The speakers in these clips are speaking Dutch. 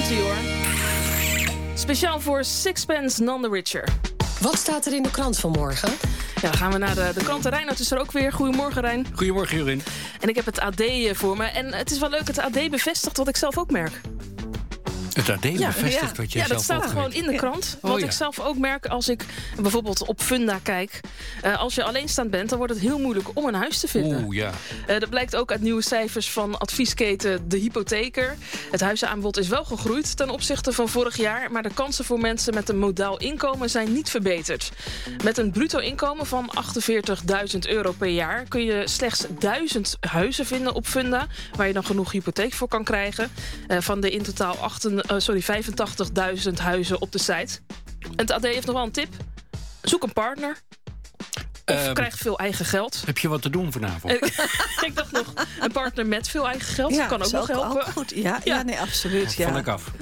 is-ie hoor. Speciaal voor Sixpence None the Richer. Wat staat er in de krant vanmorgen? Ja, dan gaan we naar de kranten. Reinoud is er ook weer. Goedemorgen, Rijn. Goedemorgen, Jorin. En ik heb het AD voor me. En het is wel leuk, het AD bevestigt wat ik zelf ook merk. Het AD bevestigt wat je zelf ook merkt? Ja, dat staat gewoon in de krant. Wat ik zelf ook merk als ik bijvoorbeeld op Funda kijk. Als je alleenstaand bent, dan wordt het heel moeilijk om een huis te vinden. Dat blijkt ook uit nieuwe cijfers van adviesketen De Hypotheker. Het huizenaanbod is wel gegroeid ten opzichte van vorig jaar. Maar de kansen voor mensen met een modaal inkomen zijn niet verbeterd. Met een bruto inkomen van €48.000 per jaar kun je slechts 1000 huizen vinden op Funda, waar je dan genoeg hypotheek voor kan krijgen. Van de in totaal 85.000 huizen op de site. En het AD heeft nog wel een tip. Zoek een partner. Of krijg veel eigen geld. Heb je wat te doen vanavond? Ik dacht nog, een partner met veel eigen geld. Ja, kan ook nog helpen. Ook goed. Ja, nee, absoluut. Ja. Vond ik af.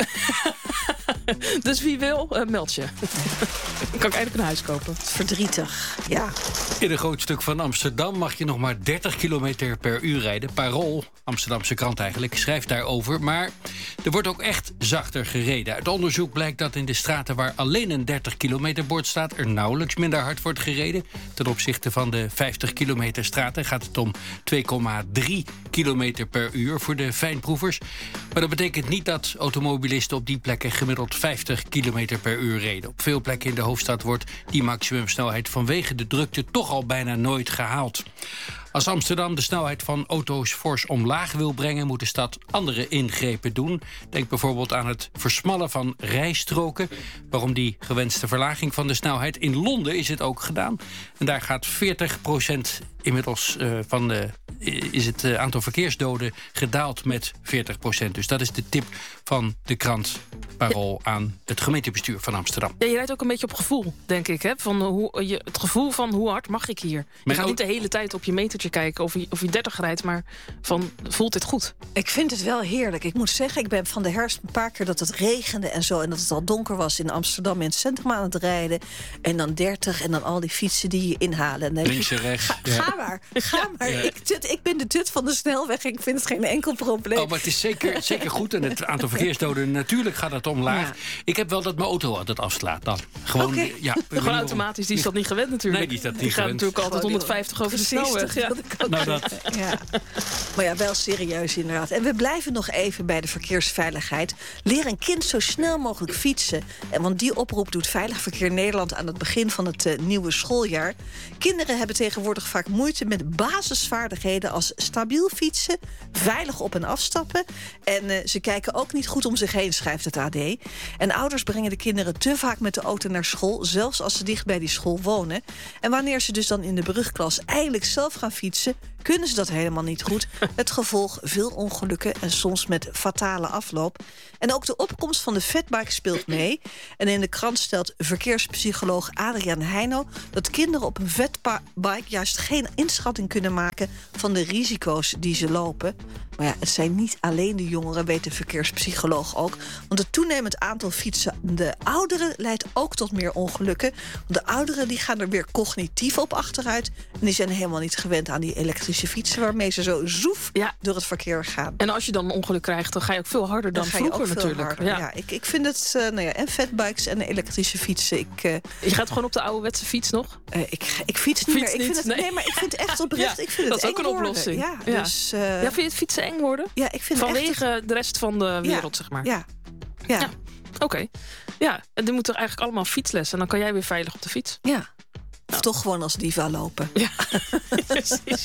Dus wie wil, meld je. Dan kan ik eigenlijk een huis kopen. Verdrietig, ja. In een groot stuk van Amsterdam mag je nog maar 30 km per uur rijden. Parool, Amsterdamse krant eigenlijk, schrijft daarover. Maar er wordt ook echt zachter gereden. Uit onderzoek blijkt dat in de straten waar alleen een 30 kilometer bord staat, er nauwelijks minder hard wordt gereden. Ten opzichte van de 50 kilometer straten gaat het om 2,3 kilometer per uur voor de fijnproevers. Maar dat betekent niet dat automobilisten op die plekken gemiddeld 50 kilometer per uur reden. Op veel plekken in de hoofdstad wordt die maximumsnelheid vanwege de drukte toch al bijna nooit gehaald. Als Amsterdam de snelheid van auto's fors omlaag wil brengen, moet de stad andere ingrepen doen. Denk bijvoorbeeld aan het versmallen van rijstroken. Waarom die gewenste verlaging van de snelheid? In Londen is het ook gedaan. En daar gaat 40% inmiddels is het aantal verkeersdoden gedaald met 40%. Dus dat is de tip van de krant Parool aan het gemeentebestuur van Amsterdam. Ja, je rijdt ook een beetje op gevoel, denk ik. Hè? Het gevoel van hoe hard mag ik hier? Je gaat niet de hele tijd op je metertje kijken of je 30 rijdt, maar voelt dit goed? Ik vind het wel heerlijk. Ik moet zeggen, ik ben van de herfst een paar keer dat het regende en zo, en dat het al donker was in Amsterdam in het centrum aan het rijden. En dan 30 en dan al die fietsen die je inhalen. En links en rechts. Ga maar. Ja. Ik ben de tut van de snelweg. Ik vind het geen enkel probleem. Oh, maar het is zeker goed. En het aantal verkeersdoden, natuurlijk gaat het omlaag. Ja. Ik heb wel dat mijn auto altijd afslaat dan. Gewoon, gewoon automatisch. Die is dat niet gewend natuurlijk. Nee, die is dat niet die gaat gewend. natuurlijk altijd 150 over de snelweg. Ja. Maar ja, wel serieus inderdaad. En we blijven nog even bij de verkeersveiligheid. Leer een kind zo snel mogelijk fietsen. Want die oproep doet Veilig Verkeer Nederland aan het begin van het nieuwe schooljaar. Kinderen hebben tegenwoordig vaak moeite met basisvaardigheden als stabiel fietsen, veilig op- en afstappen. En ze kijken ook niet goed om zich heen, schrijft het AD. En ouders brengen de kinderen te vaak met de auto naar school, zelfs als ze dicht bij die school wonen. En wanneer ze dus dan in de brugklas eindelijk zelf gaan fietsen, kunnen ze dat helemaal niet goed. Het gevolg veel ongelukken en soms met fatale afloop. En ook de opkomst van de fatbike speelt mee. En in de krant stelt verkeerspsycholoog Adriaan Heino dat kinderen op een fatbike juist geen inschatting kunnen maken van de risico's die ze lopen. Maar ja, het zijn niet alleen de jongeren, weet de verkeerspsycholoog ook. Want het toenemend aantal fietsende ouderen leidt ook tot meer ongelukken. Want de ouderen die gaan er weer cognitief op achteruit. En die zijn helemaal niet gewend aan die elektrische fietsen, waarmee ze zo zoef door het verkeer gaan. En als je dan een ongeluk krijgt, dan ga je ook veel harder dan vroeger natuurlijk. Ja, ik vind het, en fatbikes en elektrische fietsen. Je gaat gewoon op de ouderwetse fiets nog? Ik fiets niet meer. Maar ik vind het echt oprecht. Ik vind dat het is ook een oplossing. Ja, dus, vind je het fietsen eng worden? Ja, ik vind vanwege de rest van de wereld, zeg maar. Ja. Oké. Ja, en die moeten eigenlijk allemaal fietslessen. En dan kan jij weer veilig op de fiets. Ja. Of toch gewoon als diva lopen. Ja, precies.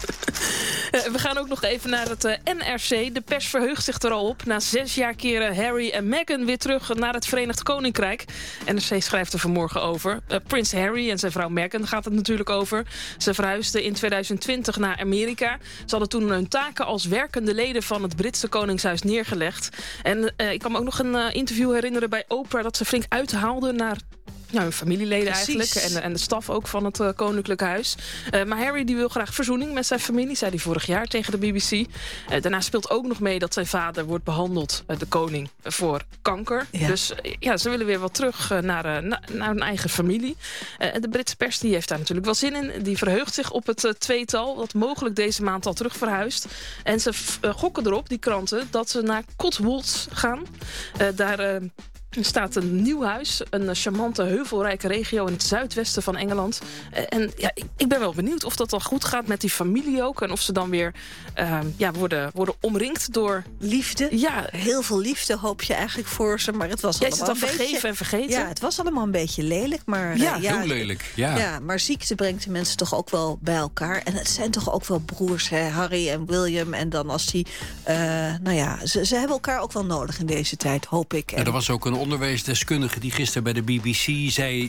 We gaan ook nog even naar het NRC. De pers verheugt zich er al op. Na 6 jaar keren Harry en Meghan weer terug naar het Verenigd Koninkrijk. NRC schrijft er vanmorgen over. Prins Harry en zijn vrouw Meghan gaat het natuurlijk over. Ze verhuisden in 2020 naar Amerika. Ze hadden toen hun taken als werkende leden van het Britse Koningshuis neergelegd. En ik kan me ook nog een interview herinneren bij Oprah dat ze flink uithaalde naar hun familieleden eigenlijk. En de staf ook van het Koninklijk Huis. Maar Harry die wil graag verzoening met zijn familie, zei hij vorig jaar tegen de BBC. Daarna speelt ook nog mee dat zijn vader wordt behandeld, de koning, voor kanker. Ja. Dus ze willen weer wat terug naar hun eigen familie. De Britse pers die heeft daar natuurlijk wel zin in. Die verheugt zich op het tweetal dat mogelijk deze maand al terug verhuist. En ze gokken erop, die kranten, dat ze naar Cotswolds gaan. Daar staat een nieuw huis, een charmante heuvelrijke regio in het zuidwesten van Engeland. Ik ben wel benieuwd of dat al goed gaat met die familie ook. En of ze dan weer worden omringd door liefde. Ja, heel veel liefde hoop je eigenlijk voor ze. Maar het was allemaal een beetje vergeven en vergeten. Ja, het was allemaal een beetje lelijk. Maar, heel lelijk. Ja, maar ziekte brengt de mensen toch ook wel bij elkaar. En het zijn toch ook wel broers, hè? Harry en William. En dan als die... ze hebben elkaar ook wel nodig in deze tijd, hoop ik. Er was ook een onderwijsdeskundige die gisteren bij de BBC zei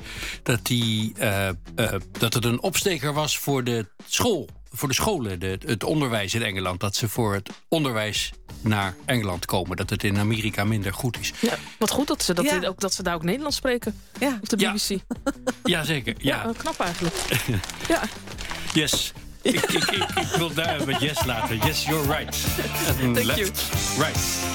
dat het een opsteker was voor de scholen, het onderwijs in Engeland. Dat ze voor het onderwijs naar Engeland komen. Dat het in Amerika minder goed is. Ja, wat goed dat ze daar ook Nederlands spreken. Ja. Op de BBC. Ja, zeker. Ja, knap eigenlijk. Ja. Yes. Ik wil daar met yes laten. Yes, you're right. Thank you. Right.